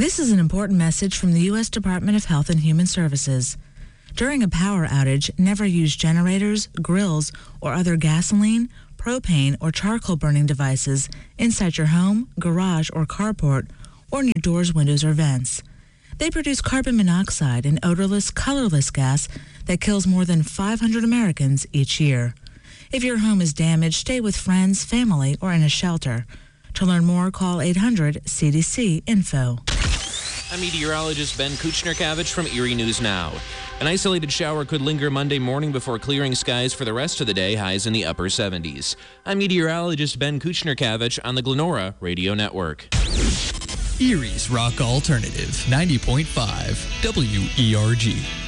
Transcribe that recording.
This is an important message from the U.S. Department of Health and Human Services. During a power outage, never use generators, grills, or other gasoline, propane, or charcoal burning devices inside your home, garage, or carport, or near doors, windows, or vents. They produce carbon monoxide, an odorless, colorless gas that kills more than 500 Americans each year. If your home is damaged, stay with friends, family, or in a shelter. To learn more, call 800-CDC-INFO. I'm meteorologist Ben Kuchner-Kavich from Erie News Now. An isolated shower could linger Monday morning before clearing skies for the rest of the day, highs in the upper 70s. I'm meteorologist Ben Kuchner-Kavich on the Glenora Radio Network. Erie's Rock Alternative, 90.5 WERG.